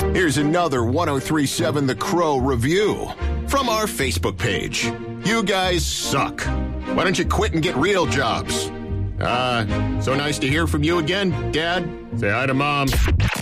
Here's another 1037 The Crow review from our Facebook page. You guys suck. Why don't you quit and get real jobs? So nice to hear from you again, Dad. Say hi to Mom.